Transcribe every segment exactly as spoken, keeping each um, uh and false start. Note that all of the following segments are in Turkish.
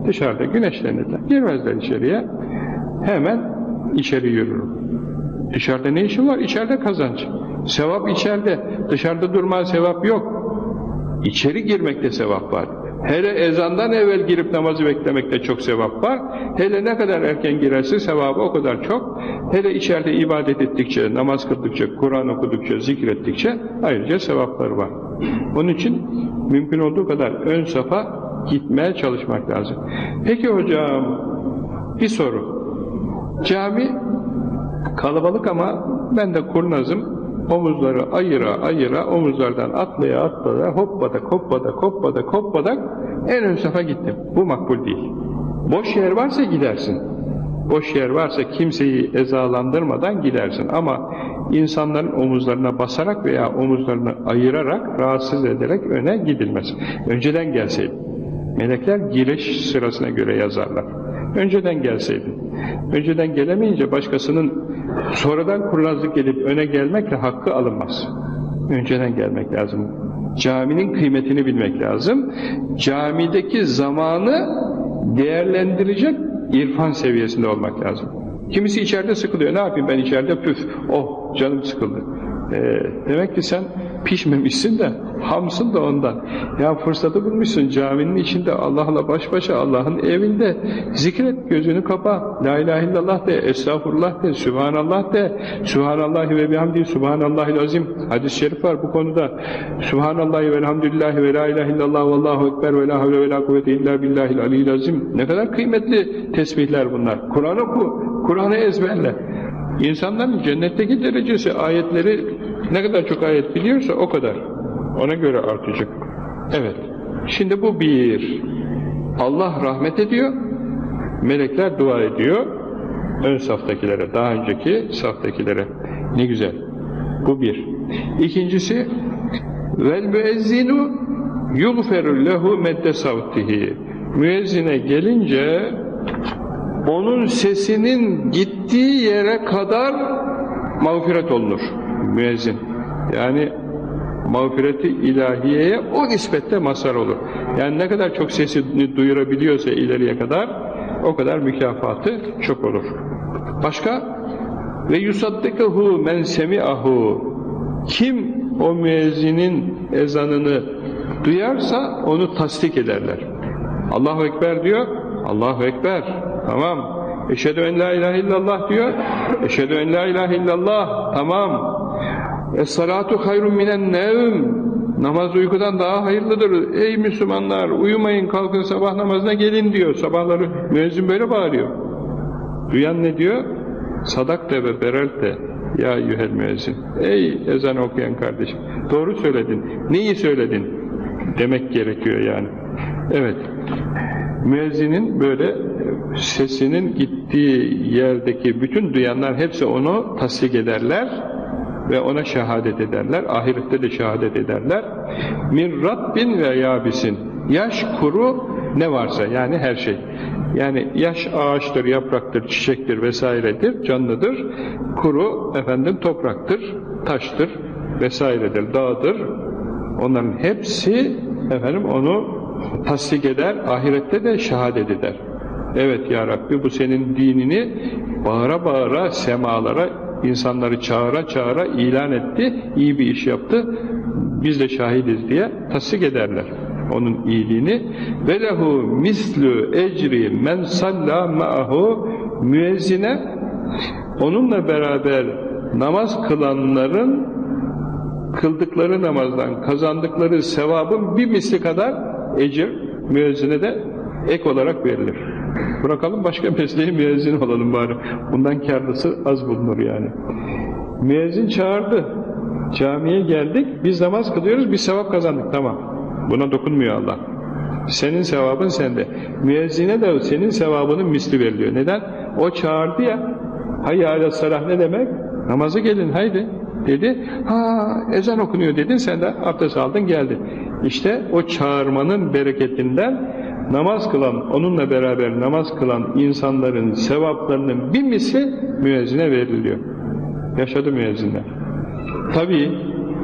dışarıda güneşlenirler. Girmezler içeriye. Hemen içeri yürürüm. Dışarıda ne işin var? İçeride kazanç. Sevap içeride. Dışarıda durma sevap yok. İçeri girmekte sevap var. Hele ezandan evvel girip namazı beklemekte çok sevap var. Hele ne kadar erken girerse sevabı o kadar çok. Hele içeride ibadet ettikçe, namaz kıldıkça, Kur'an okudukça, zikrettikçe ayrıca sevapları var. Onun için mümkün olduğu kadar ön safa gitmeye çalışmak lazım. Peki hocam, bir soru. Cami kalabalık ama ben de kurnazım. Omuzları ayıra ayıra, omuzlardan atlaya atlaya, hoppadak hoppadak hoppadak hoppadak en ön safa gittim. Bu makbul değil. Boş yer varsa gidersin. Boş yer varsa kimseyi ezalandırmadan gidersin. Ama insanların omuzlarına basarak veya omuzlarını ayırarak, rahatsız ederek öne gidilmez. Önceden gelseydin. Melekler giriş sırasına göre yazarlar. Önceden gelseydin. Önceden gelemeyince başkasının sonradan kurnazlık edip öne gelmekle hakkı alınmaz. Önceden gelmek lazım. Caminin kıymetini bilmek lazım. Camideki zamanı değerlendirecek irfan seviyesinde olmak lazım. Kimisi içeride sıkılıyor. Ne yapayım ben içeride? Püf. Oh canım sıkıldı. Ee, demek ki sen pişmemişsin de hamsın da ondan. Ya fırsatı bulmuşsun caminin içinde Allah'la baş başa, Allah'ın evinde zikret, gözünü kapa, la ilahe illallah de, estağfurullah de, sübhanallah de, sübhanallahi ve bihamdihi, sübhanallahil azim. Hadis-i şerif var bu konuda. Sübhanallahi velhamdülillahi ve la ilahe illallah ve allahu ekber ve la havle ve la kuvvete illa billahil aliyyil azim. Ne kadar kıymetli tesbihler bunlar. Kur'an oku, Kur'an'ı ezberle. İnsanların cennetteki derecesi, ayetleri ne kadar çok ayet biliyorsa o kadar. Ona göre artacak. Evet. Şimdi bu bir. Allah rahmet ediyor. Melekler dua ediyor. Ön saftakilere, daha önceki saftakilere. Ne güzel. Bu bir. İkincisi vel müezzinu yugferu lehu medde savtihi. Müezzine gelince onun sesinin gittiği yere kadar mağfiret olunur. Müezzin. Yani mağfireti ilahiyeye o nispette mazhar olur. Yani ne kadar çok sesini duyurabiliyorsa ileriye kadar o kadar mükafatı çok olur. Başka? Ve yusaddikahu men semi'ahu. Kim o müezzinin ezanını duyarsa onu tasdik ederler. Allahu Ekber diyor. Allahu Ekber. Tamam. Eşhedü en la ilahe illallah diyor. Eşhedü en la ilahe illallah. Tamam. Es-salatu hayrun minen nevm. Namaz uykudan daha hayırlıdır. Ey Müslümanlar, uyumayın, kalkın sabah namazına gelin diyor. Sabahları müezzin böyle bağırıyor. Duyan ne diyor? Sadakte ve beralte ya eyyuhel müezzin. Ey ezan okuyan kardeşim, doğru söyledin. Neyi söyledin? Demek gerekiyor yani. Evet. Müezzinin böyle sesinin gittiği yerdeki bütün duyanlar hepsi onu tasdik ederler ve ona şehadet ederler. Ahirette de şehadet ederler. Min Rabbin ve yabisin. Yaş, kuru ne varsa yani her şey. Yani yaş ağaçtır, yapraktır, çiçektir vesairedir, canlıdır. Kuru efendim topraktır, taştır vesairedir, dağdır. Onların hepsi efendim onu tasdik eder, ahirette de şehadet eder. Evet ya Rabbi, bu senin dinini bağıra bağıra semalara, insanları çağıra çağıra ilan etti, iyi bir iş yaptı, biz de şahidiz diye tasdik ederler onun iyiliğini. Ve lehu mislu ecri men salla ma'ahu. Müezzine onunla beraber namaz kılanların kıldıkları namazdan kazandıkları sevabın bir misli kadar ecir müezzine de ek olarak verilir. Bırakalım başka mesleği, müezzin olalım bari. Bundan kârlısı az bulunur yani. Müezzin çağırdı. Camiye geldik. Biz namaz kılıyoruz. Biz sevap kazandık. Tamam. Buna dokunmuyor Allah. Senin sevabın sende. Müezzine de senin sevabının misli veriliyor. Neden? O çağırdı ya. Hayya ala salah ne demek? Namazı gelin haydi dedi. Ha ezan okunuyor dedin, sen de abdest aldın geldin. İşte o çağırmanın bereketinden namaz kılan, onunla beraber namaz kılan insanların sevaplarının bir misli müezzine veriliyor. Yaşadı müezzinler. Tabii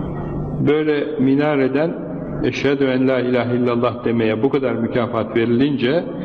böyle minareden eşhedü en la ilahe illallah demeye bu kadar mükafat verilince